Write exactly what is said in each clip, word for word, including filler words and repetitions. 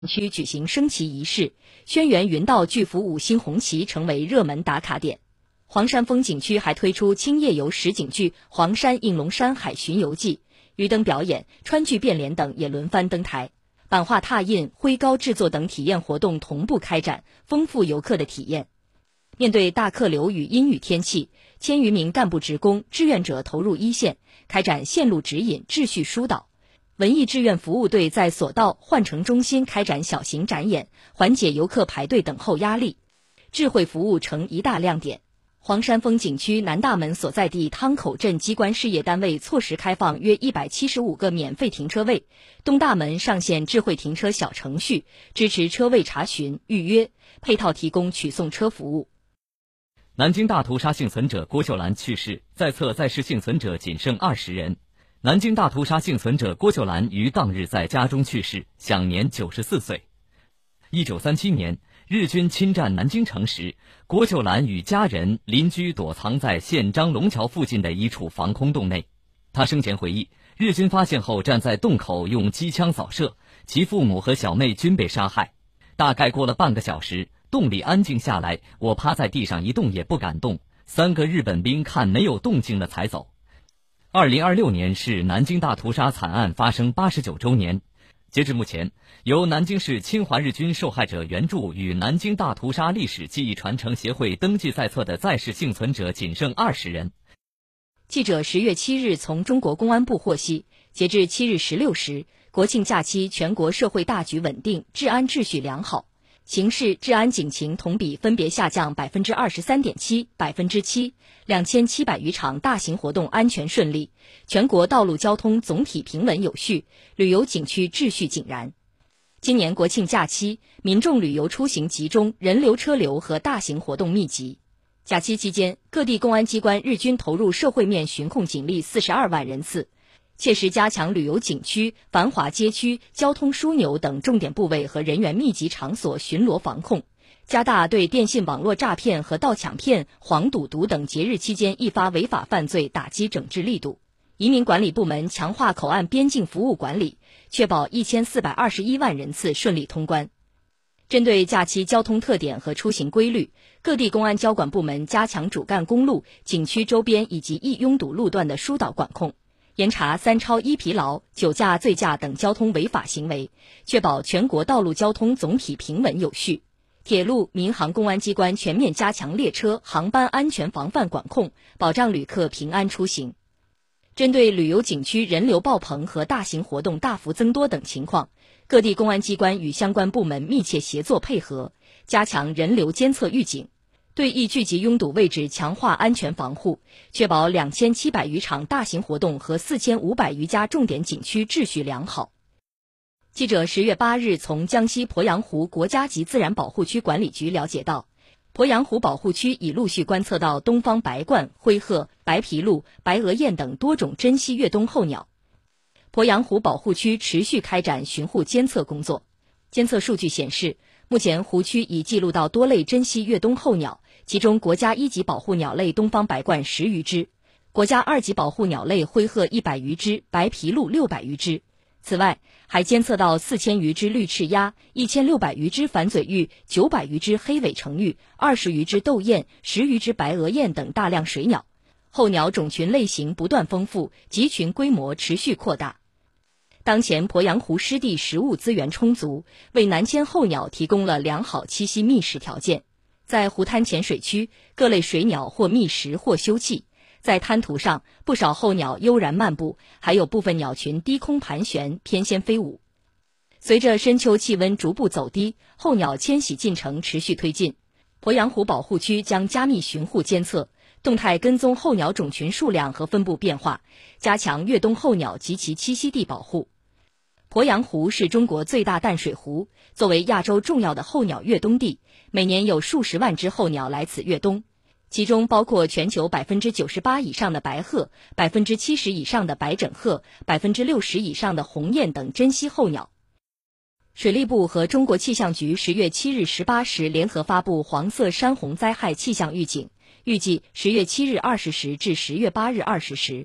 区举行升旗仪式，轩辕云道巨幅五星红旗成为热门打卡点。黄山风景区还推出轻夜游实景剧《黄山应龙山海巡游记》，鱼灯表演、川剧变脸等也轮番登台。版画拓印、徽膏制作等体验活动同步开展，丰富游客的体验。面对大客流与阴雨天气，千余名干部职工、志愿者投入一线，开展线路指引、秩序疏导。文艺志愿服务队在索道、换乘中心开展小型展演，缓解游客排队等候压力。智慧服务成一大亮点。黄山风景区南大门所在地汤口镇机关事业单位错时开放约一百七十五个免费停车位，东大门上线智慧停车小程序，支持车位查询、预约，配套提供取送车服务。 南京大屠杀幸存者郭秀兰去世，在册在世幸存者仅剩二十人。南京大屠杀幸存者郭秀兰于当日在家中去世，享年九十四岁。一九三七年，日军侵占南京城时，郭秀兰与家人邻居躲藏在县张龙桥附近的一处防空洞内。他生前回忆，日军发现后站在洞口用机枪扫射，其父母和小妹均被杀害。大概过了半个小时，洞里安静下来，我趴在地上一动也不敢动。三个日本兵看没有动静了才走。二零二六年是南京大屠杀惨案发生八十九周年。截至目前，由南京市侵华日军受害者援助与南京大屠杀历史记忆传承协会登记在册的在世幸存者仅剩二十人。 记者十月七日从中国公安部获悉，截至七日十六时，国庆假期全国社会大局稳定，治安秩序良好。刑事治安警情同比分别下降百分之二十三点七、百分之七，两千七百余场大型活动安全顺利，全国道路交通总体平稳有序，旅游景区秩序井然。今年国庆假期，民众旅游出行集中，人流车流和大型活动密集。假期期间，各地公安机关日均投入社会面巡控警力四十二万人次。切实加强旅游景区、繁华街区、交通枢纽等重点部位和人员密集场所巡逻防控，加大对电信网络诈骗和盗抢骗、黄赌毒等节日期间易发违法犯罪打击整治力度。移民管理部门强化口岸边境服务管理，确保一千四百二十一万人次顺利通关。针对假期交通特点和出行规律，各地公安交管部门加强主干公路、景区周边以及易拥堵路段的疏导管控。严查三超一疲劳、酒驾、醉驾等交通违法行为，确保全国道路交通总体平稳有序。铁路、民航公安机关全面加强列车、航班安全防范管控，保障旅客平安出行。针对旅游景区人流爆棚和大型活动大幅增多等情况，各地公安机关与相关部门密切协作配合，加强人流监测预警。对易聚集拥堵位置强化安全防护，确保两千七百余场大型活动和四千五百余家重点景区秩序良好。记者十月八日从江西鄱阳湖国家级自然保护区管理局了解到，鄱阳湖保护区已陆续观测到东方白鹳、灰鹤、白皮鹭、白额雁等多种珍稀越冬候鸟。鄱阳湖保护区持续开展巡护监测工作。监测数据显示，目前湖区已记录到多类珍稀越冬候鸟，其中国家一级保护鸟类东方白鹳十余只，国家二级保护鸟类灰鹤一百余只，白皮鹭六百余只。此外，还监测到四千余只绿翅鸭、一千六百余只反嘴鹬、九百余只黑尾成鹬、二十余只斗雁、十余只白额雁等大量水鸟。候鸟种群类型不断丰富，集群规模持续扩大。当前鄱阳湖湿地食物资源充足，为南迁候鸟提供了良好栖息觅食条件。在湖滩浅水区，各类水鸟或觅食或休憩。在滩涂上，不少候鸟悠然漫步，还有部分鸟群低空盘旋，翩跹飞舞。随着深秋气温逐步走低，候鸟迁徙进程持续推进。鄱阳湖保护区将加密巡护监测，动态跟踪候鸟种群数量和分布变化，加强越冬候鸟及其栖息地保护。鄱阳湖是中国最大淡水湖，作为亚洲重要的候鸟越冬地，每年有数十万只候鸟来此越冬，其中包括全球百分之九十八以上的白鹤、百分之七十以上的白枕鹤、百分之六十以上的鸿雁等珍稀候鸟。水利部和中国气象局十月七日十八时联合发布黄色山洪灾害气象预警，预计十月七日二十时至十月八日二十时，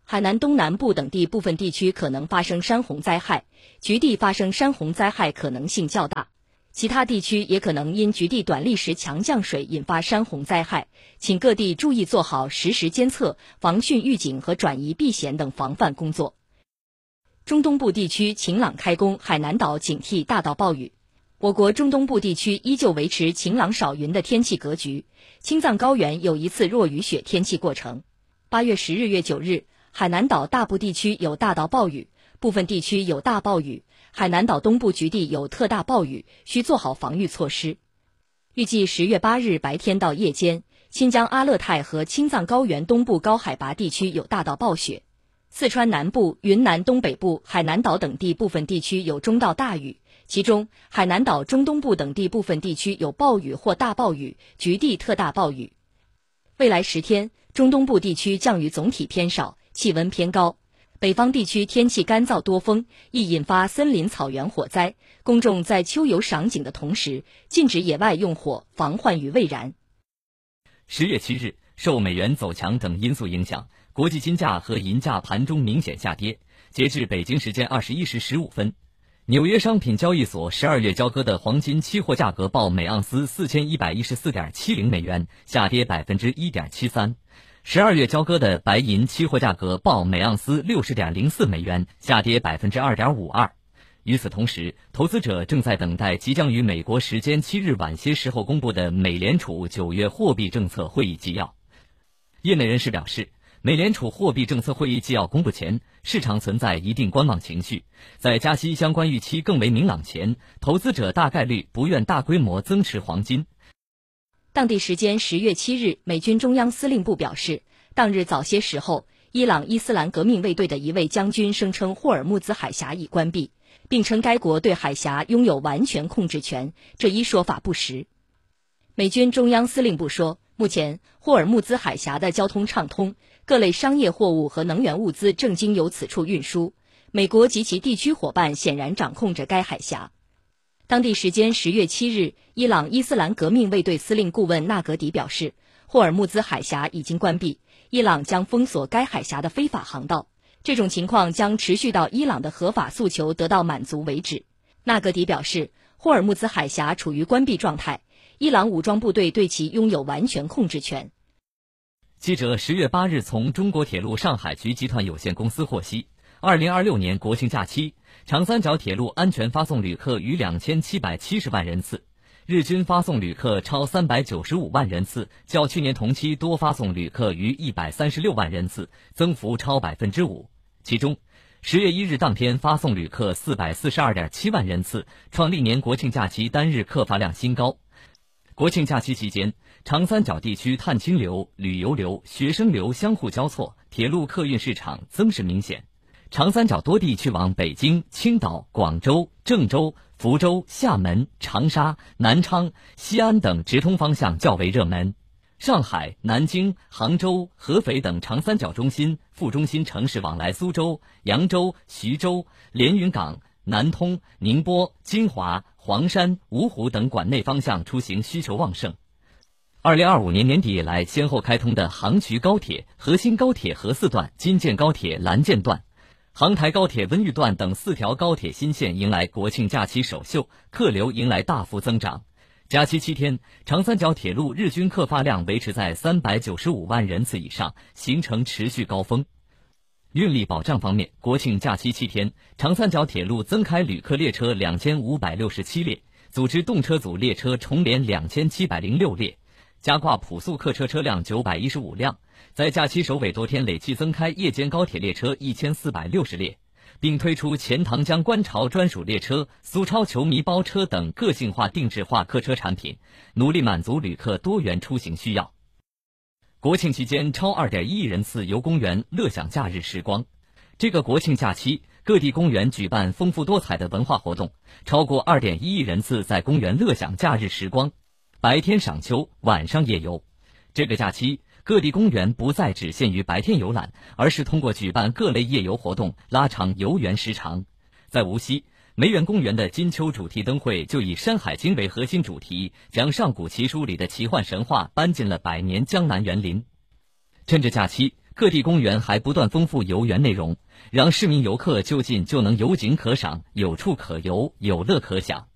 海南东南部等地部分地区可能发生山洪灾害，局地发生山洪灾害可能性较大。其他地区也可能因局地短历时强降水引发山洪灾害，请各地注意做好实时监测、防汛预警和转移避险等防范工作。中东部地区晴朗开工，海南岛警惕大到暴雨。我国中东部地区依旧维持晴朗少云的天气格局，青藏高原有一次弱雨雪天气过程。八月十日月九日，海南岛大部地区有大到暴雨，部分地区有大暴雨，海南岛东部局地有特大暴雨，需做好防御措施。预计十月八日白天到夜间，新疆阿勒泰和青藏高原东部高海拔地区有大到暴雪，四川南部、云南东北部、海南岛等地部分地区有中到大雨，其中海南岛中东部等地部分地区有暴雨或大暴雨，局地特大暴雨。未来十天，中东部地区降雨总体偏少，气温偏高。北方地区天气干燥多风，易引发森林草原火灾。公众在秋游赏景的同时，禁止野外用火，防患于未然。 十月七日，受美元走强等因素影响，国际金价和银价盘中明显下跌。截至北京时间二十一时十五分，纽约商品交易所十二月交割的黄金期货价格报每盎司四千一百一十四点七零美元，下跌百分之一点七三。十二月交割的白银期货价格报每盎司六十点零四美元，下跌百分之二点五二。与此同时，投资者正在等待即将于美国时间七日晚些时候公布的美联储九月货币政策会议纪要。业内人士表示，美联储货币政策会议纪要公布前，市场存在一定观望情绪，在加息相关预期更为明朗前，投资者大概率不愿大规模增持黄金。 当地时间十月七日，美军中央司令部表示，当日早些时候，伊朗伊斯兰革命卫队的一位将军声称霍尔木兹海峡已关闭，并称该国对海峡拥有完全控制权，这一说法不实。美军中央司令部说，目前霍尔木兹海峡的交通畅通，各类商业货物和能源物资正经由此处运输，美国及其地区伙伴显然掌控着该海峡。当地时间十月七日，伊朗伊斯兰革命卫队司令顾问纳格迪表示，霍尔木兹海峡已经关闭，伊朗将封锁该海峡的非法航道，这种情况将持续到伊朗的合法诉求得到满足为止。纳格迪表示，霍尔木兹海峡处于关闭状态，伊朗武装部队对其拥有完全控制权。 记者十月八日从中国铁路上海局集团有限公司获悉，二零二六年国庆假期，长三角铁路安全发送旅客逾两千七百七十万人次，日均发送旅客超三百九十五万人次，较去年同期多发送旅客逾一百三十六万人次，增幅超百分之五。其中，十月一日当天发送旅客四百四十二点七万人次，创历年国庆假期单日客发量新高。国庆假期期间，长三角地区探亲流、旅游流、学生流相互交错，铁路客运市场增势明显。长三角多地去往北京、青岛、广州、郑州、福州、厦门、长沙、南昌、西安等直通方向较为热门。上海、南京、杭州、合肥等长三角中心、副中心城市往来苏州、扬州、徐州、连云港、南通、宁波、金华、黄山、芜湖等管内方向出行需求旺盛。二零二五年年底以来先后开通的杭衢高铁、河新高铁河四段、京建高铁蓝建段、杭台高铁温榆段等四条高铁新线迎来国庆假期首秀，客流迎来大幅增长。假期七天，长三角铁路日均客发量维持在三百九十五万人次以上，形成持续高峰。运力保障方面，国庆假期七天，长三角铁路增开旅客列车两千五百六十七列，组织动车组列车重联两千七百零六列，加挂普速客车车辆九百一十五辆，在假期首尾多天累计增开夜间高铁列车一千四百六十列，并推出钱塘江观潮专属列车、苏超球迷包车等个性化定制化客车产品，努力满足旅客多元出行需要。国庆期间，超 二点一亿人次游公园乐享假日时光。这个国庆假期，各地公园举办丰富多彩的文化活动，超过 二点一亿人次在公园乐享假日时光，白天赏秋，晚上夜游。这个假期，各地公园不再只限于白天游览，而是通过举办各类夜游活动，拉长游园时长。在无锡，梅园公园的金秋主题灯会就以《山海经》为核心主题，将上古奇书里的奇幻神话搬进了百年江南园林。趁着假期， 各地公园还不断丰富游园内容，让市民游客就近就能有景可赏，有处可游，有乐可享。